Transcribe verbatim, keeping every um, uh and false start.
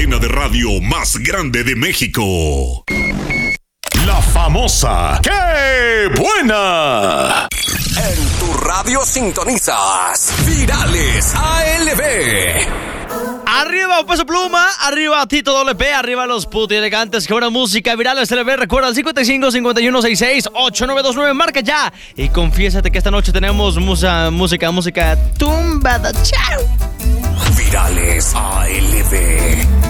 cadena de radio más grande de México. La famosa ¡Qué buena! En tu radio sintonizas Virales A L B. Arriba Peso Pluma, arriba Tito Doble P, arriba los puti elegantes. Que buena música, Virales A L B. Recuerda el cincuenta y cinco, cincuenta y uno, sesenta y seis, ochenta y nueve veintinueve. Marca ya y confiésate que esta noche tenemos musa, música, música tumbada. Chao. Virales A L B.